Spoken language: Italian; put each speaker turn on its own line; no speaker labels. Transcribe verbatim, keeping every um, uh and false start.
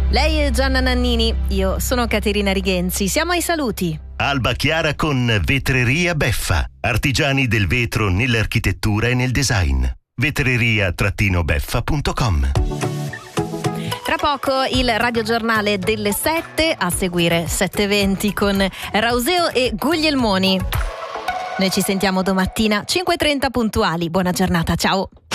Lei è Gianna Nannini, io sono Caterina Righenzi. Siamo ai saluti.
Alba Chiara con Vetreria Beffa, artigiani del vetro nell'architettura e nel design. vetreria beffa punto com.
Tra poco il radiogiornale delle sette, a seguire sette e venti con Rauseo e Guglielmoni. Noi ci sentiamo domattina cinque e trenta puntuali. Buona giornata, ciao!